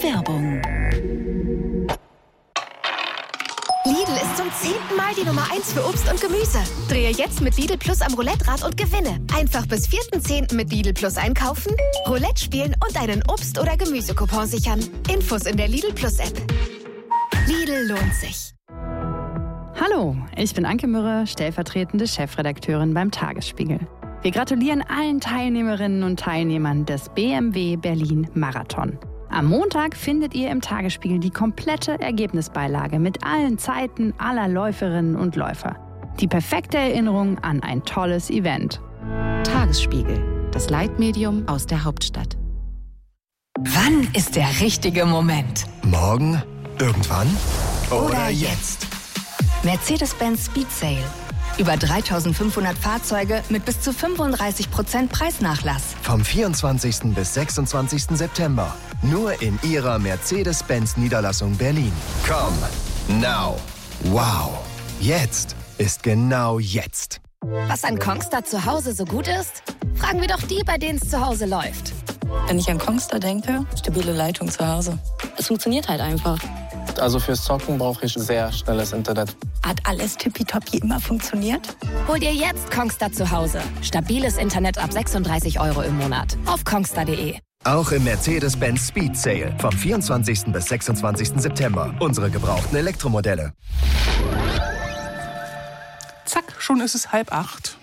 Werbung. Lidl ist zum 10. Mal die Nummer 1 für Obst und Gemüse. Drehe jetzt mit Lidl Plus am Roulette-Rad und gewinne. Einfach bis 4.10. mit Lidl Plus einkaufen, Roulette spielen und einen Obst- oder Gemüsecoupon sichern. Infos in der Lidl Plus App. Lidl lohnt sich. Hallo, ich bin Anke Mürre, stellvertretende Chefredakteurin beim Tagesspiegel. Wir gratulieren allen Teilnehmerinnen und Teilnehmern des BMW Berlin Marathon. Am Montag findet ihr im Tagesspiegel die komplette Ergebnisbeilage mit allen Zeiten aller Läuferinnen und Läufer. Die perfekte Erinnerung an ein tolles Event. Tagesspiegel, das Leitmedium aus der Hauptstadt. Wann ist der richtige Moment? Morgen? Irgendwann? Oder jetzt? Mercedes-Benz Speed Sale. Über 3.500 Fahrzeuge mit bis zu 35% Preisnachlass. Vom 24. bis 26. September. Nur in Ihrer Mercedes-Benz-Niederlassung Berlin. Come now. Wow. Jetzt ist genau jetzt. Was an Kongstar zu Hause so gut ist? Fragen wir doch die, bei denen es zu Hause läuft. Wenn ich an Kongstar denke, stabile Leitung zu Hause. Es funktioniert halt einfach. Also fürs Zocken brauche ich sehr schnelles Internet. Hat alles tippitoppi immer funktioniert? Hol dir jetzt Kongstar zu Hause. Stabiles Internet ab 36 € im Monat. Auf kongstar.de. Auch im Mercedes-Benz Speed Sale. Vom 24. bis 26. September. Unsere gebrauchten Elektromodelle. Zack, schon ist es 7:30.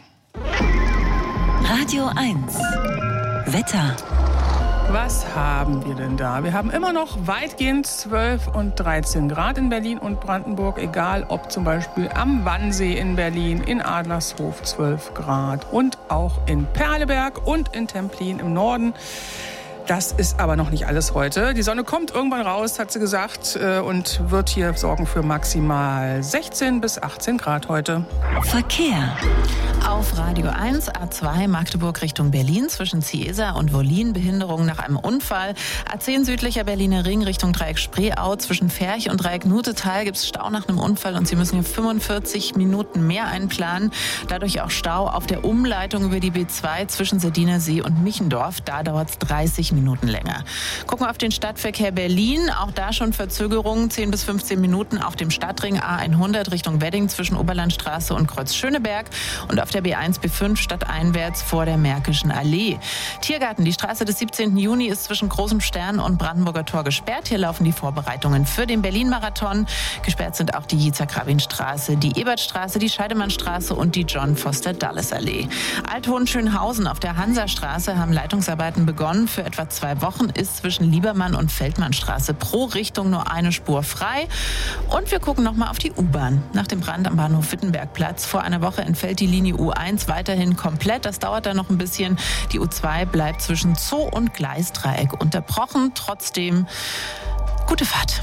Radio 1. Wetter. Was haben wir denn da? Wir haben immer noch weitgehend 12 und 13 Grad in Berlin und Brandenburg, egal ob zum Beispiel am Wannsee in Berlin, in Adlershof 12 Grad und auch in Perleberg und in Templin im Norden. Das ist aber noch nicht alles heute. Die Sonne kommt irgendwann raus, hat sie gesagt, und wird hier sorgen für maximal 16 bis 18 Grad heute. Verkehr. Auf Radio 1, A2 Magdeburg Richtung Berlin zwischen Ciesa und Wollin. Behinderung nach einem Unfall. A10 südlicher Berliner Ring Richtung Dreieck Spreeau. Zwischen Ferch und Dreieck Nutetal gibt es Stau nach einem Unfall und Sie müssen hier 45 Minuten mehr einplanen. Dadurch auch Stau auf der Umleitung über die B2 zwischen Sardiner See und Michendorf. Da dauert es 30 Minuten länger. Gucken wir auf den Stadtverkehr Berlin. Auch da schon Verzögerungen, 10 bis 15 Minuten auf dem Stadtring A100 Richtung Wedding zwischen Oberlandstraße und Kreuz Schöneberg und auf der B1 B5 stadteinwärts vor der Märkischen Allee. Tiergarten, die Straße des 17. Juni ist zwischen Großem Stern und Brandenburger Tor gesperrt. Hier laufen die Vorbereitungen für den Berlin-Marathon. Gesperrt sind auch die Yitzhak-Rabin-Straße, die Ebertstraße, die Scheidemannstraße und die John-Foster-Dulles-Allee. Althohenschönhausen auf der Hansastraße haben Leitungsarbeiten begonnen. Für etwa 2 Wochen ist zwischen Liebermann und Feldmannstraße pro Richtung nur eine Spur frei. Und wir gucken nochmal auf die U-Bahn. Nach dem Brand am Bahnhof Wittenbergplatz vor einer Woche entfällt die Linie U1 weiterhin komplett. Das dauert dann noch ein bisschen. Die U2 bleibt zwischen Zoo und Gleisdreieck unterbrochen. Trotzdem gute Fahrt.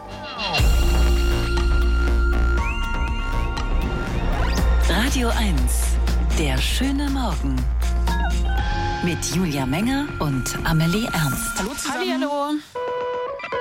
Radio 1. Der schöne Morgen. Mit Julia Menger und Amelie Ernst. Hallo zusammen. Hallo.